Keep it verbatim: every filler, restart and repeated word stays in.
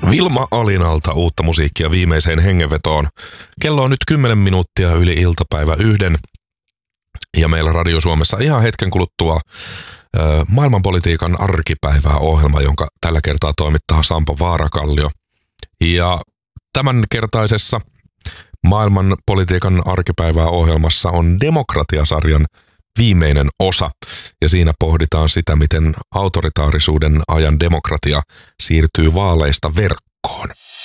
Vilma Alinalta uutta musiikkia viimeiseen hengenvetoon. Kello on nyt kymmenen minuuttia yli iltapäivä yhden. Ja meillä Radio Suomessa ihan hetken kuluttua ö, maailmanpolitiikan arkipäivää ohjelma, jonka tällä kertaa toimittaa Sampo Vaarakallio. Ja tämänkertaisessa maailmanpolitiikan arkipäivää ohjelmassa on Demokratiasarjan viimeinen osa. Ja siinä pohditaan sitä, miten autoritaarisuuden ajan demokratia siirtyy vaaleista verkkoon.